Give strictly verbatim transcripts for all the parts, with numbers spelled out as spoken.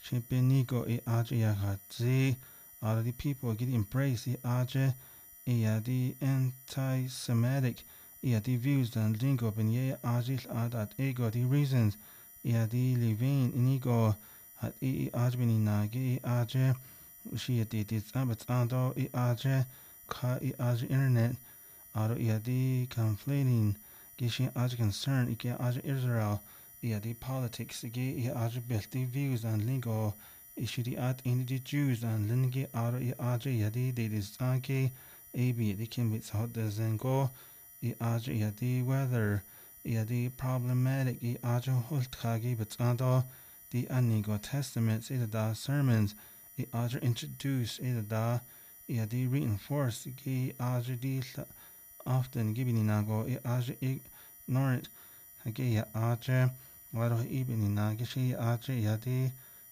Shipenigo e aje yagatze. All of the people get embrace the aje. Yeah, the anti-Semitic. Yeah, the views and lingo ben ye agil adat ego the reasons. Yeah, the living inigo at e ajbini nagi aje. She did it abats ando e aje. Ka e aje internet. Aro yeah, the conflating. Gishi aje concern. Ike aje Israel. Yeah, the politics. Ige yeah, aje built the views and lingo. Ishi the at in the Jews and lingi aro e aje. Yeah, the did is ake. Abi the kimbits hot doesn't go I aja ya the weather ya the problematic I aja hultkagi but ando the anigo testaments ida da sermons I aja introduce ida da ya the reinforce gi aja di often giving nago I aja ignorant hage ya aja waro ibini nagishi aja ya the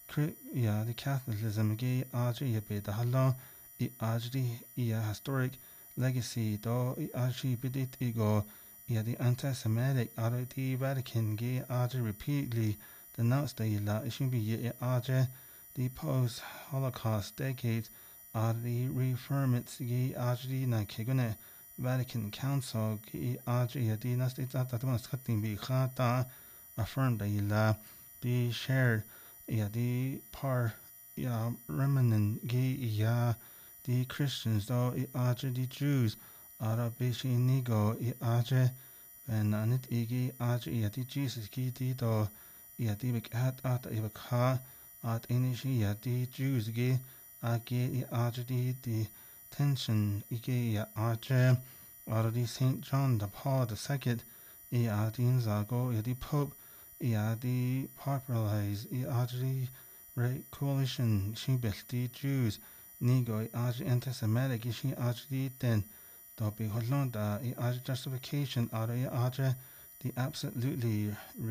ya the Catholicism gi aja ya be da hallo I ajdi ia historic legacy do I aji bidit ego ia the anti-Semitic out the Vatican ge aji repeatedly denounced the la ishimbi ye aji the post-Holocaust decades out the reaffirmance ge aji na kegune Vatican Council ge aji ia the nast it's at the most cutting be khata affirmed the la the shared ia the par ia remnant ge ia the Christians though I aje the Jews Arabishi nigo I aje and anit igi aje I the Jesus ki the do I the big at at ibaka at inishi ya the Jews ge age I aje the the tension igi ya aje or the Saint John the Paul the second I adin zago I the Pope I the popularize I aje the coalition she built the Jews Nigo I anti-Semitic ishi ajdi ten dobi holonda I justification ara I the absolutely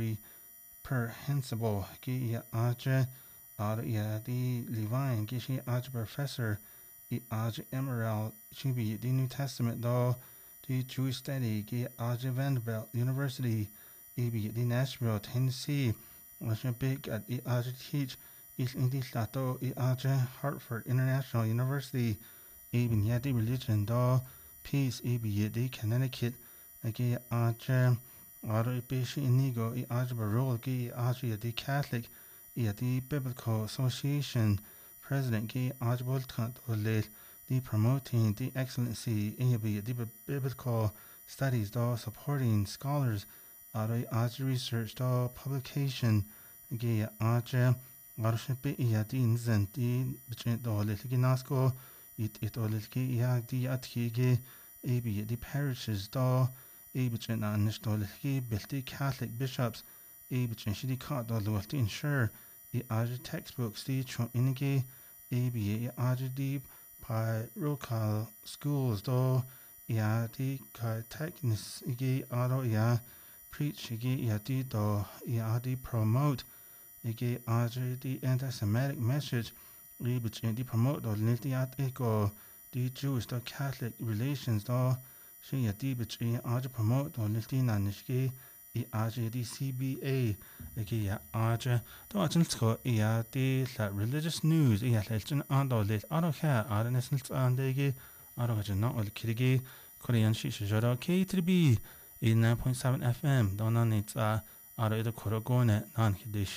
reprehensible ki I ara the Levine gishi aj professor I aj emerald shibi the New Testament do the Jewish study ki aj Vanderbilt University ibi the Nashville Tennessee was big at I aj teach is in the Lato I aja Hartford International University even yet religion do peace ibi the Connecticut age aja aro bishi inigo I aja barol gi aja the Catholic I the Biblical Association President gi aja boltkant olel the promoting the excellency ibi the biblical studies do supporting scholars aro aja research do publication age aja Warship Iadin Zenti, between the Litginasko, it it Oliki Yadi Atkige, Abi the parishes do, Abichin and Nistoliki, Bilti Catholic bishops, Abichin Shidi Cot, the Luati ensure, the Aja textbooks, the Tron Inige, Abi Aja deep, parochial schools do, Yadi Technis Ige Ado Ya, preach Ige Yadi do, Yadi promote. Ige aje the anti-Semitic message we between the promote the Lithiat eco the Jewish the Catholic relations do she yati between aje promote the Litina nishki I aje the C B A ige ya aje do ajin sko ya the religious news ya lelchen ando lit aro kha aranesnil andege aro ajin no ol kirigi Korean shi shijara K three B eighty-nine point seven F M dona nitsa aro ida korogone nan hidish